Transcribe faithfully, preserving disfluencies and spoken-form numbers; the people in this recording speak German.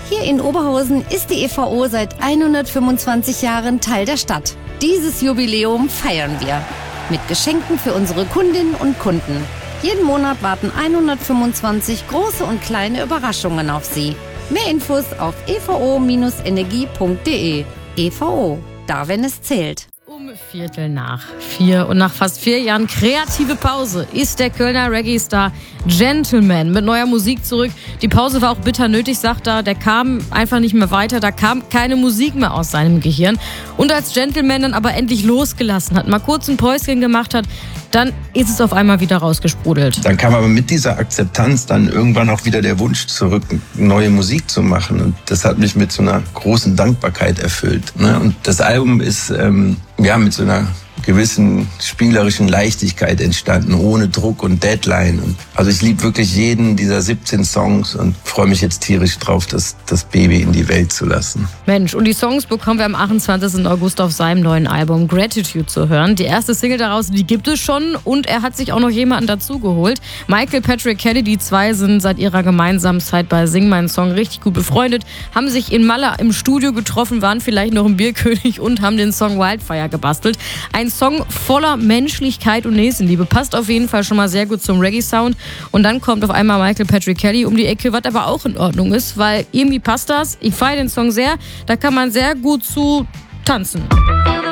Hier in Oberhausen ist die E V O seit hundertfünfundzwanzig Jahren Teil der Stadt. Dieses Jubiläum feiern wir mit Geschenken für unsere Kundinnen und Kunden. Jeden Monat warten hundertfünfundzwanzig große und kleine Überraschungen auf Sie. Mehr Infos auf e v o Bindestrich energie punkt de. E V O, da wenn es zählt. Um Viertel nach vier und nach fast vier Jahren kreative Pause ist der Kölner Reggae-Star Gentleman mit neuer Musik zurück. Die Pause war auch bitter nötig, sagt er. Der kam einfach nicht mehr weiter. Da kam keine Musik mehr aus seinem Gehirn. Und als Gentleman dann aber endlich losgelassen hat, mal kurz ein Päuschen gemacht hat, dann ist es auf einmal wieder rausgesprudelt. Dann kam aber mit dieser Akzeptanz dann irgendwann auch wieder der Wunsch zurück, neue Musik zu machen. Und das hat mich mit so einer großen Dankbarkeit erfüllt. Und das Album ist ähm, ja mit so einer gewissen spielerischen Leichtigkeit entstanden, ohne Druck und Deadline. Und also ich liebe wirklich jeden dieser siebzehn Songs und freue mich jetzt tierisch drauf, das, das Baby in die Welt zu lassen. Mensch, und die Songs bekommen wir am achtundzwanzigsten August auf seinem neuen Album Gratitude zu hören. Die erste Single daraus, die gibt es schon und er hat sich auch noch jemanden dazugeholt. Michael Patrick Kelly, die zwei sind seit ihrer gemeinsamen Zeit bei Sing meinen Song richtig gut befreundet, haben sich in Malle im Studio getroffen, waren vielleicht noch im Bierkönig und haben den Song Wildfire gebastelt. Ein Song voller Menschlichkeit und Nächstenliebe. Passt auf jeden Fall schon mal sehr gut zum Reggae-Sound. Und dann kommt auf einmal Michael Patrick Kelly um die Ecke, was aber auch in Ordnung ist, weil irgendwie passt das. Ich feiere den Song sehr. Da kann man sehr gut zu tanzen.